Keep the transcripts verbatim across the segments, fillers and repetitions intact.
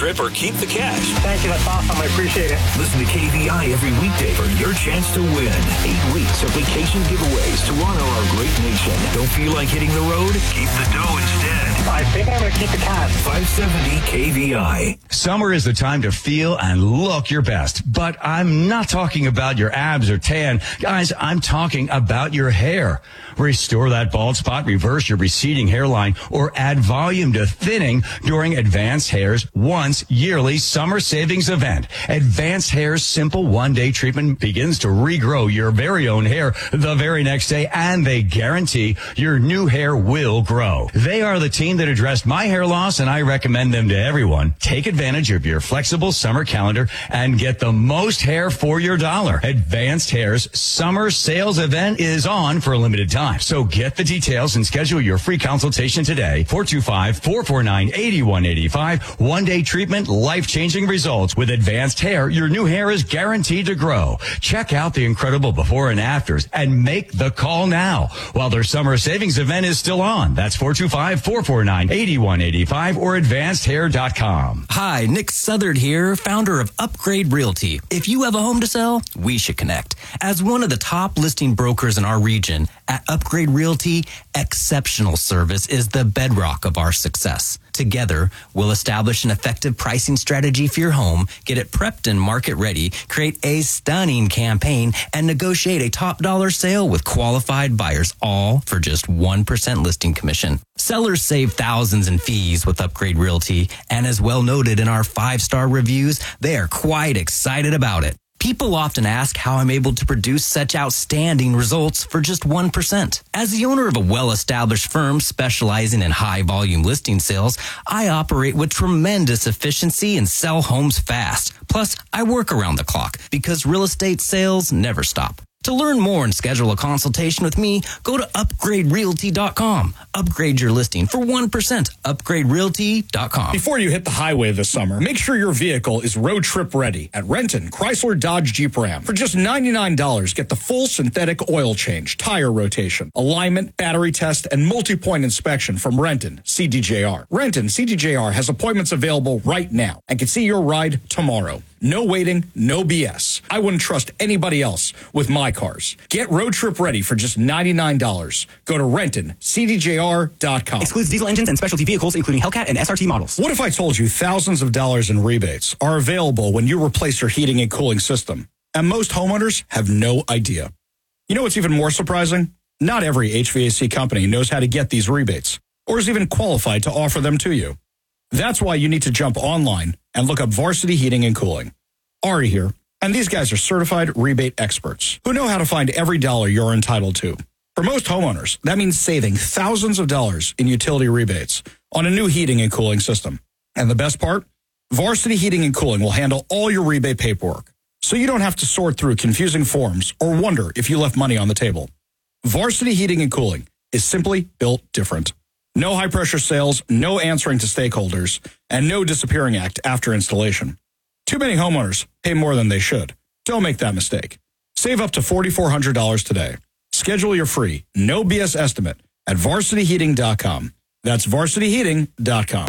trip or keep the cash. Thank you. That's awesome. I appreciate it. Listen to K V I every weekday for your chance to win. Eight weeks of vacation giveaways to honor our great nation. Don't feel like hitting the road? Keep the dough instead. I think I'm going to keep the cash. five seventy K V I. Summer is the time to feel and look your best. But I'm not talking about your abs or tan. Guys, I'm talking about your hair. Restore that bald spot, reverse your receding hairline, or add volume to thinning during Advanced Hair's once yearly summer savings event. Advanced Hair's simple one-day treatment begins to regrow your very own hair the very next day, and they guarantee your new hair will grow. They are the team that addressed my hair loss, and I recommend them to everyone. Take advantage of your flexible summer calendar and get the most hair for your dollar. Advanced Hair's summer sales event is on for a limited time. So get the details and schedule your free consultation today. four two five, four four nine, eight one eight five. One-day treatment, life-changing results. With Advanced Hair, your new hair is guaranteed to grow. Check out the incredible before and afters and make the call now while their summer savings event is still on. That's four two five, four four nine, eight one eight five or advanced hair dot com. Hi, Nick Southard here, founder of Upgrade Realty. If you have a home to sell, we should connect. As one of the top listing brokers in our region, at Upgrade Realty, exceptional service is the bedrock of our success. Together, we'll establish an effective pricing strategy for your home, get it prepped and market ready, create a stunning campaign, and negotiate a top dollar sale with qualified buyers, all for just one percent listing commission. Sellers save thousands in fees with Upgrade Realty, and as well noted in our five-star reviews, they are quite excited about it. People often ask how I'm able to produce such outstanding results for just one percent. As the owner of a well-established firm specializing in high-volume listing sales, I operate with tremendous efficiency and sell homes fast. Plus, I work around the clock because real estate sales never stop. To learn more and schedule a consultation with me, go to upgrade realty dot com. Upgrade your listing for one percent. upgrade realty dot com. Before you hit the highway this summer, make sure your vehicle is road trip ready at Renton Chrysler Dodge Jeep Ram. For just ninety-nine dollars, get the full synthetic oil change, tire rotation, alignment, battery test, and multi-point inspection from Renton C D J R. Renton C D J R has appointments available right now and can see your ride tomorrow. No waiting, no B S. I wouldn't trust anybody else with my cars. Get road trip ready for just ninety-nine dollars. Go to renton c d j r dot com. Excludes diesel engines and specialty vehicles, including Hellcat and S R T models. What if I told you thousands of dollars in rebates are available when you replace your heating and cooling system, and most homeowners have no idea? You know what's even more surprising? Not every H V A C company knows how to get these rebates, or is even qualified to offer them to you. That's why you need to jump online and look up Varsity Heating and Cooling. Ari here, and these guys are certified rebate experts who know how to find every dollar you're entitled to. For most homeowners, that means saving thousands of dollars in utility rebates on a new heating and cooling system. And the best part? Varsity Heating and Cooling will handle all your rebate paperwork, so you don't have to sort through confusing forms or wonder if you left money on the table. Varsity Heating and Cooling is simply built different. No high-pressure sales, no answering to stakeholders, and no disappearing act after installation. Too many homeowners pay more than they should. Don't make that mistake. Save up to four thousand four hundred dollars today. Schedule your free, no B S estimate at varsity heating dot com. That's varsity heating dot com.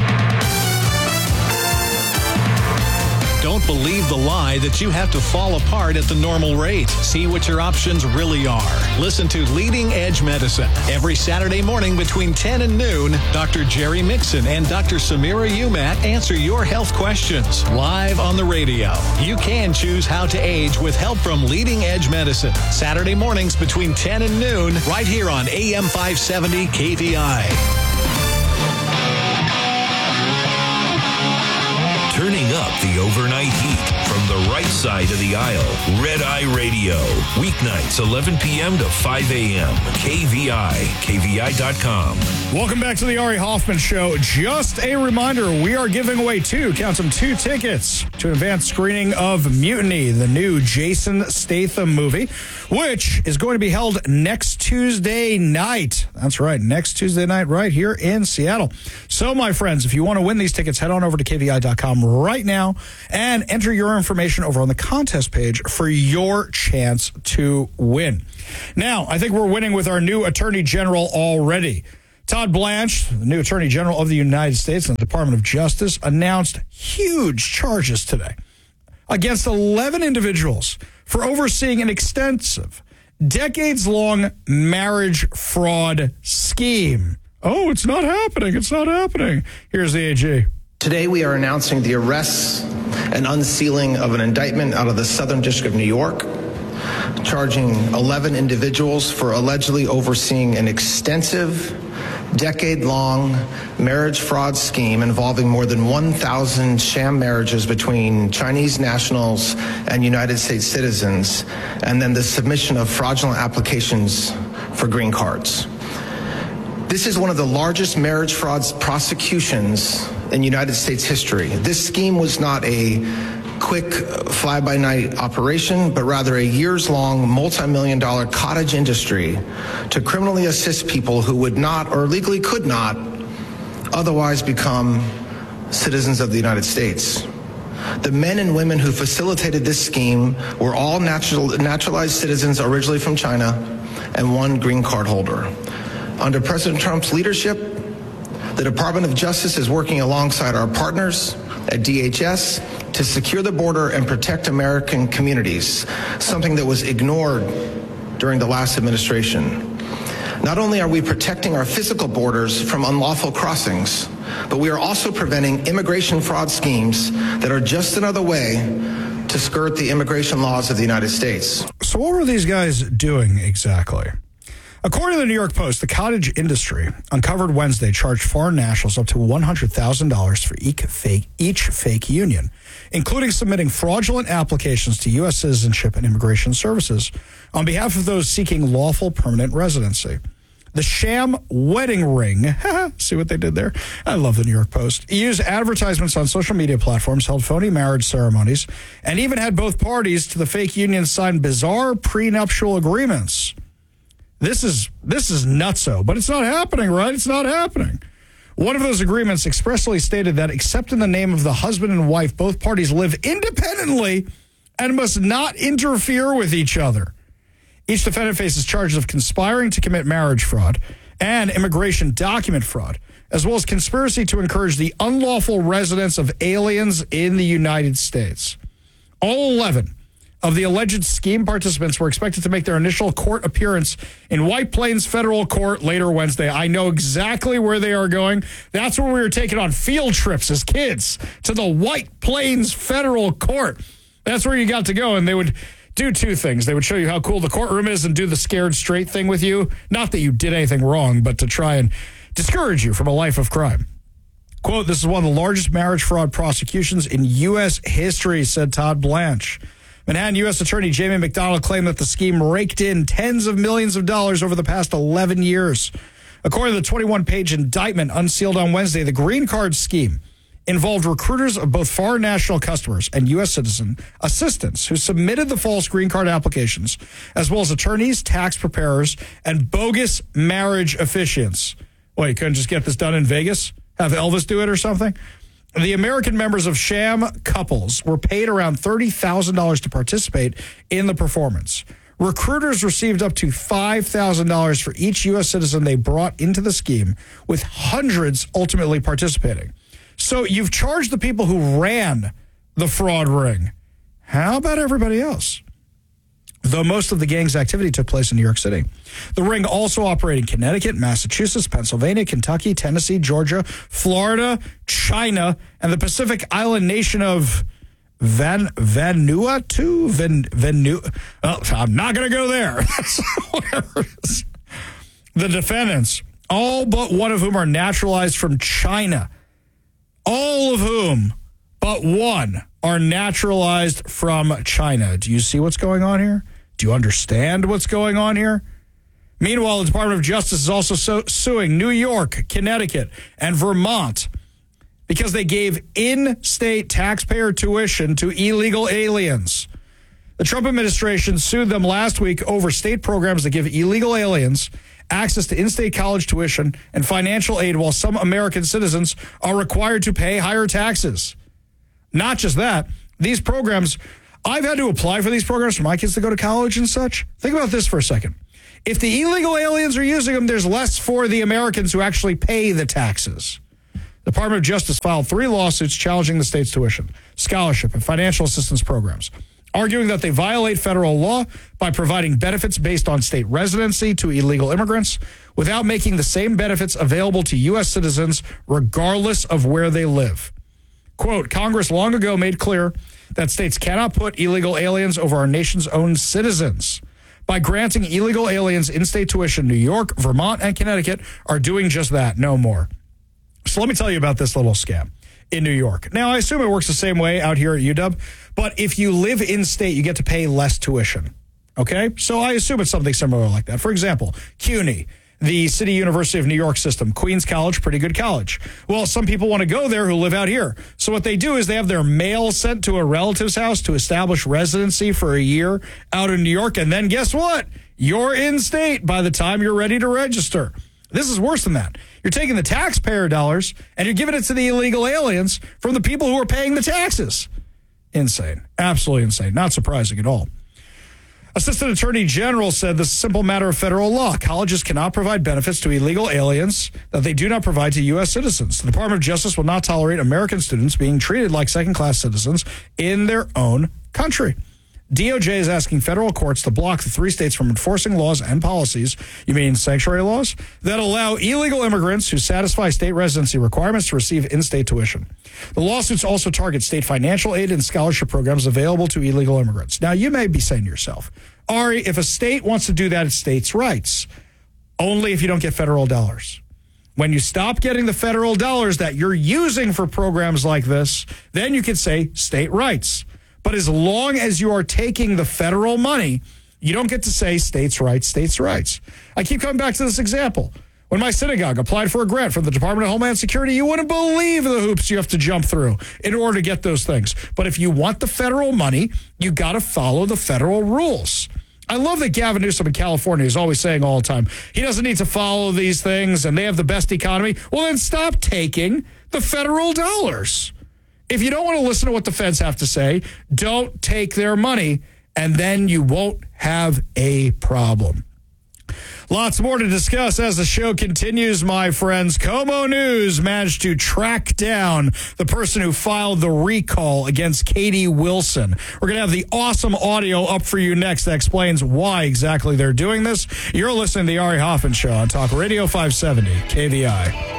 Don't believe the lie that you have to fall apart at the normal rate. See what your options really are. Listen to Leading Edge Medicine every Saturday morning between ten and noon. Doctor Jerry Mixon and Doctor Samira Umat answer your health questions live on the radio. You can choose how to age with help from Leading Edge Medicine. Saturday mornings between ten and noon, right here on A M five seventy K V I. Turning up the overnight heat from the right side of the aisle. Red Eye Radio. Weeknights, eleven p.m. to five a.m. K V I. K V I dot com. Welcome back to the Ari Hoffman Show. Just a reminder, we are giving away two, count them, two tickets to an advanced screening of Mutiny, the new Jason Statham movie, which is going to be held next Tuesday night. That's right, next Tuesday night right here in Seattle. So, my friends, if you want to win these tickets, head on over to K V I dot com right now and enter your information over on the contest page for your chance to win. Now, I think we're winning with our new Attorney General already. Todd Blanche, the new Attorney General of the United States and the Department of Justice, announced huge charges today against eleven individuals for overseeing an extensive, decades-long marriage fraud scheme. Oh, it's not happening. It's not happening. Here's the A G. Today, we are announcing the arrests and unsealing of an indictment out of the Southern District of New York, charging eleven individuals for allegedly overseeing an extensive, decade-long marriage fraud scheme involving more than one thousand sham marriages between Chinese nationals and United States citizens, and then the submission of fraudulent applications for green cards. This is one of the largest marriage fraud prosecutions in United States history. This scheme was not a quick fly-by-night operation, but rather a years-long, multi-million dollar cottage industry to criminally assist people who would not or legally could not otherwise become citizens of the United States. The men and women who facilitated this scheme were all natural, naturalized citizens originally from China and one green card holder. Under President Trump's leadership, the Department of Justice is working alongside our partners at D H S to secure the border and protect American communities, something that was ignored during the last administration. Not only are we protecting our physical borders from unlawful crossings, but we are also preventing immigration fraud schemes that are just another way to skirt the immigration laws of the United States. So what were these guys doing exactly? According to the New York Post, the cottage industry uncovered Wednesday charged foreign nationals up to one hundred thousand dollars for each fake, each fake union, including submitting fraudulent applications to U S Citizenship and Immigration Services on behalf of those seeking lawful permanent residency. The sham wedding ring, see what they did there? I love the New York Post. Used advertisements on social media platforms, held phony marriage ceremonies, and even had both parties to the fake union sign bizarre prenuptial agreements. This is this is nutso, but it's not happening, right? It's not happening. One of those agreements expressly stated that except in the name of the husband and wife, both parties live independently and must not interfere with each other. Each defendant faces charges of conspiring to commit marriage fraud and immigration document fraud, as well as conspiracy to encourage the unlawful residence of aliens in the United States. All eleven of the alleged scheme participants were expected to make their initial court appearance in White Plains Federal Court later Wednesday. I know exactly where they are going. That's where we were taken on field trips as kids, to the White Plains Federal Court. That's where you got to go, and they would do two things. They would show you how cool the courtroom is and do the scared straight thing with you. Not that you did anything wrong, but to try and discourage you from a life of crime. Quote, "This is one of the largest marriage fraud prosecutions in U S history," said Todd Blanche. Manhattan U S Attorney Jamie McDonald claimed that the scheme raked in tens of millions of dollars over the past eleven years. According to the twenty-one page indictment unsealed on Wednesday, the green card scheme involved recruiters of both foreign national customers and U S citizen assistants who submitted the false green card applications, as well as attorneys, tax preparers, and bogus marriage officiants. Well, you couldn't just get this done in Vegas? Have Elvis do it or something? The American members of sham couples were paid around thirty thousand dollars to participate in the performance. Recruiters received up to five thousand dollars for each U S citizen they brought into the scheme, with hundreds ultimately participating. So you've charged the people who ran the fraud ring. How about everybody else? Though most of the gang's activity took place in New York City. The ring also operated in Connecticut, Massachusetts, Pennsylvania, Kentucky, Tennessee, Georgia, Florida, China, and the Pacific island nation of Van Vanuatu. Van Vanu. Oh, I'm not going to go there. Whatever it is. The defendants, all but one of whom are naturalized from China, all of whom but one are naturalized from China. Do you see what's going on here? Do you understand what's going on here? Meanwhile, the Department of Justice is also so suing New York, Connecticut, and Vermont because they gave in-state taxpayer tuition to illegal aliens. The Trump administration sued them last week over state programs that give illegal aliens access to in-state college tuition and financial aid, while some American citizens are required to pay higher taxes. Not just that, these programs, I've had to apply for these programs for my kids to go to college and such. Think about this for a second. If the illegal aliens are using them, there's less for the Americans who actually pay the taxes. The Department of Justice filed three lawsuits challenging the state's tuition, scholarship, and financial assistance programs, arguing that they violate federal law by providing benefits based on state residency to illegal immigrants without making the same benefits available to U S citizens regardless of where they live. Quote, Congress long ago made clear that states cannot put illegal aliens over our nation's own citizens. By granting illegal aliens in-state tuition, New York, Vermont, and Connecticut are doing just that, no more. So let me tell you about this little scam in New York. Now, I assume it works the same way out here at U W, but if you live in-state, you get to pay less tuition, okay? So I assume it's something similar like that. For example, CUNY, the City University of New York system, Queens College, pretty good college. Well, some people want to go there who live out here. So what they do is they have their mail sent to a relative's house to establish residency for a year out in New York, and then guess what? You're in-state by the time you're ready to register. This is worse than that. You're taking the taxpayer dollars and you're giving it to the illegal aliens from the people who are paying the taxes. Insane. Absolutely insane. Not surprising at all. Assistant Attorney General said this is a simple matter of federal law. Colleges cannot provide benefits to illegal aliens that they do not provide to U S citizens. The Department of Justice will not tolerate American students being treated like second-class citizens in their own country. D O J is asking federal courts to block the three states from enforcing laws and policies, you mean sanctuary laws, that allow illegal immigrants who satisfy state residency requirements to receive in-state tuition. The lawsuits also target state financial aid and scholarship programs available to illegal immigrants. Now, you may be saying to yourself, Ari, if a state wants to do that, it's states' rights. Only if you don't get federal dollars. When you stop getting the federal dollars that you're using for programs like this, then you can say state rights. But as long as you are taking the federal money, you don't get to say states' rights, states' rights. I keep coming back to this example. When my synagogue applied for a grant from the Department of Homeland Security, you wouldn't believe the hoops you have to jump through in order to get those things. But if you want the federal money, you got to follow the federal rules. I love that Gavin Newsom in California is always saying all the time, he doesn't need to follow these things and they have the best economy. Well, then stop taking the federal dollars. If you don't want to listen to what the feds have to say, don't take their money, and then you won't have a problem. Lots more to discuss as the show continues, my friends. Como News managed to track down the person who filed the recall against Katie Wilson. We're going to have the awesome audio up for you next that explains why exactly they're doing this. You're listening to the Ari Hoffman Show on Talk Radio five seventy K V I.